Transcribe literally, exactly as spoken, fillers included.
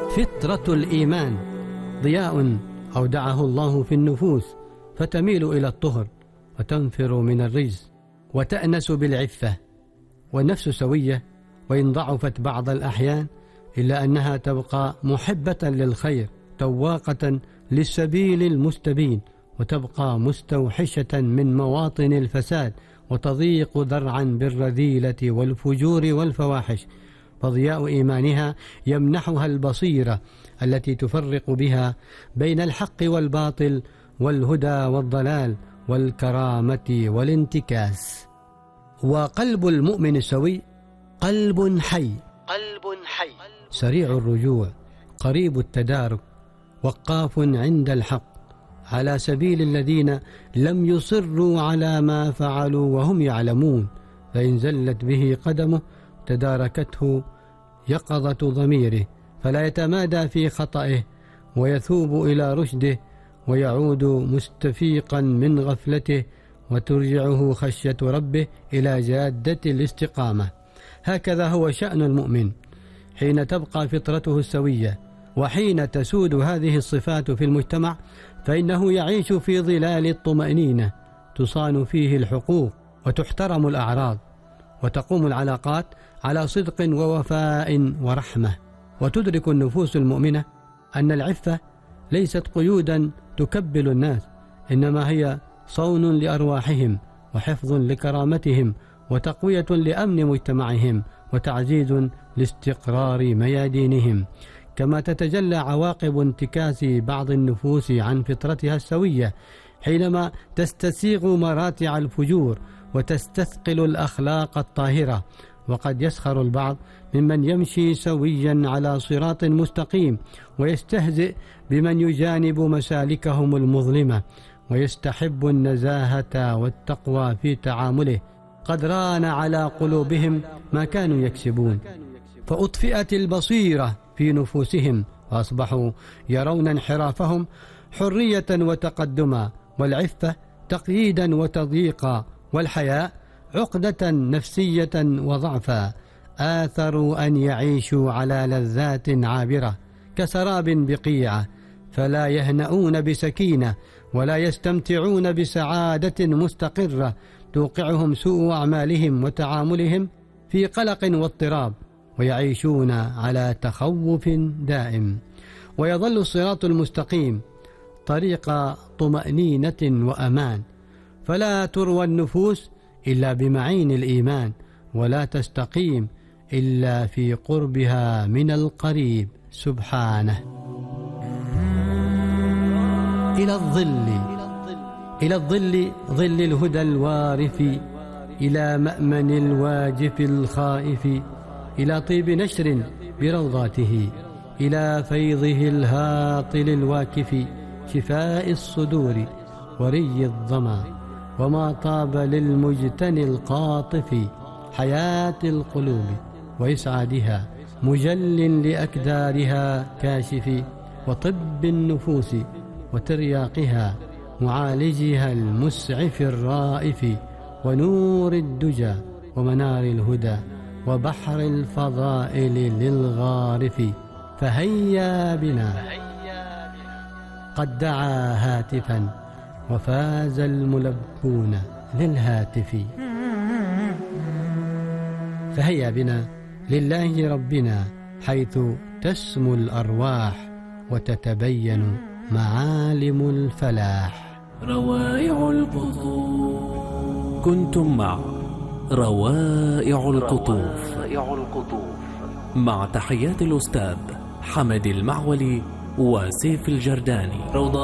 فطرة الإيمان ضياء أودعه الله في النفوس فتميل إلى الطهر وتنفر من الرجس وتأنس بالعفة. والنفس سوية وإن ضعفت بعض الأحيان إلا أنها تبقى محبة للخير تواقة للسبيل المستبين، وتبقى مستوحشة من مواطن الفساد وتضيق ذرعا بالرذيلة والفجور والفواحش. فضياء إيمانها يمنحها البصيرة التي تفرق بها بين الحق والباطل والهدى والضلال والكرامة والانتكاس. وقلب المؤمن السوي قلب حي قلب حي سريع الرجوع قريب التدارك وقاف عند الحق على سبيل الذين لم يصروا على ما فعلوا وهم يعلمون، فإن زلت به قدمه تداركته يقظة ضميره فلا يتمادى في خطئه ويثوب إلى رشده ويعود مستفيقا من غفلته وترجعه خشية ربه إلى جادة الاستقامة. هكذا هو شأن المؤمن حين تبقى فطرته السوية، وحين تسود هذه الصفات في المجتمع فإنه يعيش في ظلال الطمأنينة تصان فيه الحقوق وتحترم الأعراض وتقوم العلاقات على صدق ووفاء ورحمة. وتدرك النفوس المؤمنة أن العفة ليست قيودا تكبل الناس، إنما هي صون لأرواحهم وحفظ لكرامتهم وتقوية لأمن مجتمعهم وتعزيز لاستقرار ميادينهم. كما تتجلى عواقب انتكاس بعض النفوس عن فطرتها السوية حينما تستسيغ مراتع الفجور وتستثقل الأخلاق الطاهرة. وقد يسخر البعض ممن يمشي سويا على صراط مستقيم ويستهزئ بمن يجانب مسالكهم المظلمة ويستحب النزاهة والتقوى في تعامله. قد ران على قلوبهم ما كانوا يكسبون فأطفئت البصيرة في نفوسهم وأصبحوا يرون انحرافهم حرية وتقدما، والعفة تقييدا وتضييقا، والحياء عقدة نفسية وضعفا. آثروا أن يعيشوا على لذات عابرة كسراب بقيعة، فلا يهنؤون بسكينة ولا يستمتعون بسعادة مستقرة توقعهم سوء أعمالهم وتعاملهم في قلق واضطراب، ويعيشون على تخوف دائم. ويظل الصراط المستقيم طريق طمأنينة وأمان، فلا تروى النفوس إلا بمعين الإيمان، ولا تستقيم إلا في قربها من القريب سبحانه. إلى الظل إلى الظل ظل الهدى الوارف، إلى مأمن الواجف الخائف، إلى طيب نشر بروضاته، إلى فيضه الهاطل الواكف، شفاء الصدور وري الظما، وما طاب للمجتني القاطف، حياة القلوب وإسعادها، مجل لأكدارها كاشف، وطب النفوس وترياقها، معالجها المسعف الرائف، ونور الدجى ومنار الهدى، وبحر الفضائل للغارف. فهيا بنا قد دعا هاتفا وفاز الملبون للهاتف. فهيا بنا لله ربنا حيث تسمو الأرواح وتتبين معالم الفلاح. روائع القطوف. كنتم مع روائع القطوف مع تحيات الأستاذ حمد المعولي وسيف الجرداني.